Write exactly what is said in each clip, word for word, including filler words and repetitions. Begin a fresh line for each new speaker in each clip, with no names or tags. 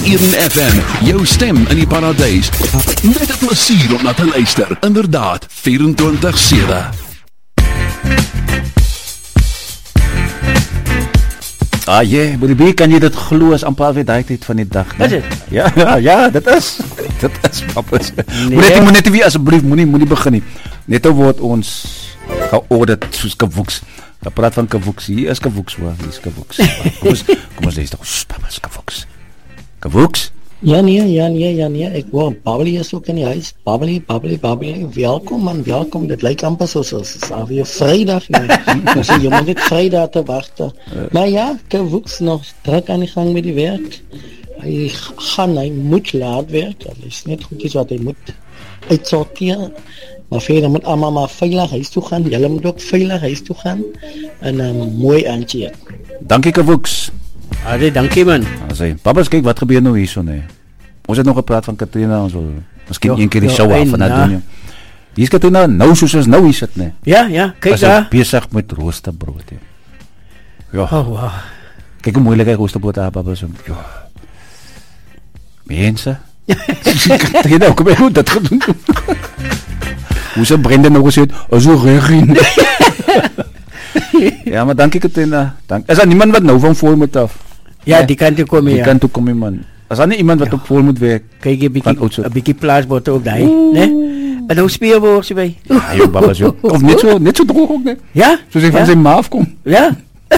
Eden F M, jou stem in die paradijs. Met het plesier om na te luister. Inderdaad, vierentwintig sewe.
Ah jee, yeah, kan jy dit glo as amper alweer daai tyd van die dag?
Is dit?
Ja, ja, ja, dit is. Dit is papas. Nee. Moet net moet net wie asseblief moenie moenie begin nie. Net nou word ons geaudit soos Kawoeks. Ek praat van Kawoeks. Hier is Kawoeks hoor, hier is Kawoeks. Kom ons kom ons lees tog. Papas Kawoeks. Kawoeks?
Ja nee, ja nee, ja nee. Ek hoor Babbely is ook in die huis. Babbely, Babbely, Babbely. Welkom man, welkom. Dit lyk amper soos ons is alweer Vrydag. Ons sê jy moet net Vrydag te wag. Maar ja, Kawoeks nog druk aan die gang met die werk. Hy gaan, hy moet laat werk. Dit is net goed iets wat hy moet uitsorteer. Maar verder moet allemaal maar veilig huis toe gaan. Julle moet ook veilig huis toe gaan. En um, mooi aantje.
Dankie Kawoeks.
Allee, dankie man.
Asai, papas kyk wat gebeur nou hierso nee. Ons het nog gepraat van Katrina, ons wil miskien een keer die show af van haar doen. Hier is Katrina nou soos ons nou hier sit nee.
Ja, ja, kyk daar.
Besig met roosterbrood. He. Ja.
Oh, wow.
Kyk hoe moeilik hy roosterbrood daar papas. Ja. Mense. Katrina, kom jy dat gedoen? Hoe se Brendan nou gesê, "As jy reg." Ja, maar dankie Katrina. Dank. Is daar niemand wat nou van voor moet af?
Ja, nee, die kan toe kom
die
ja.
kan toe kom man. As daar nie iemand wat ja. op voor moet werk.
Kyk jy bietjie 'n bietjie plaasbotte ook daai, né? En nou speel word sy by.
Ja, jou babas jou. Of net so net so droog ook, né?
Ja?
Soos hy van
ja?
sy ma afkom.
Ja.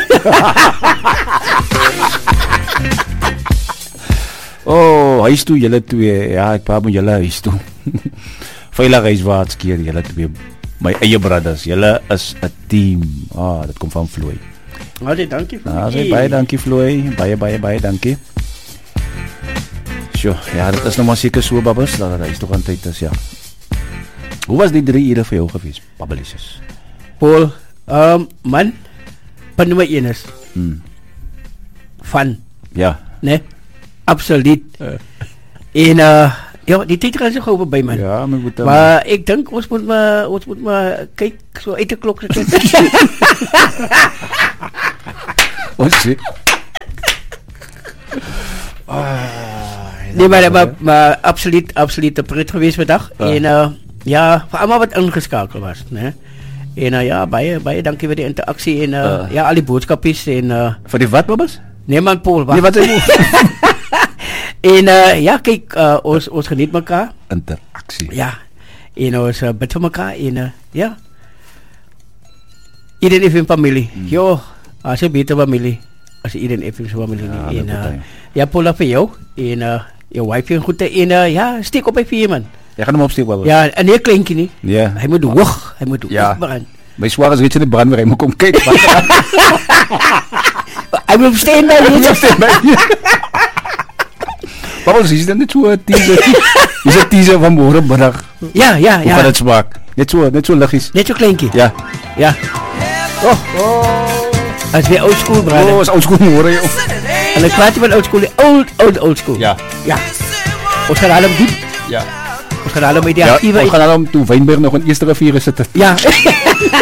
Oh, huis toe julle twee. Ja, ek praat met julle huis toe. Veilig huiswaarts keer julle twee. My eie brothers, julle is 'n team. Ah, dit kom van Floy.
Allee, dankie Floy.
Ah, baie, baie dankie Floy. Baie baie baie dankie. Sjoe, ja, dit is nou maar seker so babbels, dat hy is toch aan tyd is, ja. Hoe was die drie ure vir jou gewees, babbelies?
Paul, um, man, pan nummer een is
hmm.
Fun.
Ja.
Nee, absoluut. Uh. En uh, ja, die tyd gaan so gou by man.
Ja, my moet.
Maar ek dink ons moet maar ons moet maar kyk so uit die klok sit.
Ons sê.
Nee, maar, maar, maar absoluut, absoluut een pret geweest vandaag. Uh. En uh, ja, voor allemaal wat ingeskakeld was. Nee? En uh, ja, baie, baie dankie voor die interactie. En uh, uh. ja, al die boodskapjes. En uh,
voor die wat, babbels?
Nee man, Paul, wat?
Nee, wat is
En uh, ja, kijk, uh, ons, ons geniet elkaar.
Interactie.
Ja, en ons uh, bid voor elkaar. En uh, ja, iedereen heeft een familie. Hmm. Jo, als je beter familie. Als iedereen heeft een familie. Ja, en uh, ja, Paul, dat voor jou. En uh, je wife een goede. En uh, ja, steek op bij vier man.
Jij gaat hem opsteken wel.
Ja, en heel kleintje niet.
Ja.
Hij moet hoog, hij moet
ja.
hoog branden.
Mijn zwaar is weet je de brand waar hij moet komen kijken.
Hij moet steen bij je.
Papa, is dit net zo een teaser? Is het teaser van morgenmiddag?
Ja, ja, ja.
Hoe gaat het smaak? Net zo, net zo lichtjes.
Net zo kleintje.
Ja.
Ja. Oh, oh. Dat is weer old school, brother.
Oh, dat is old school morgen, joh.
En dan praat je van old school, old, old, old school.
Ja.
Ja. Ons gaan allemaal diep.
Ja.
Ons gaan allemaal met die
ja,
actieve...
ons gaan allemaal toen Wynberg nog een eerste rivier zitten.
Ja.